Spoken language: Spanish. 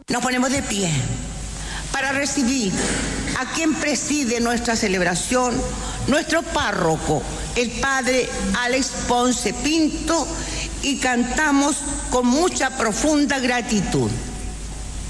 Nos ponemos de pie para recibir a quien preside nuestra celebración, nuestro párroco, el padre Alex Ponce Pinto, y cantamos con mucha profunda gratitud.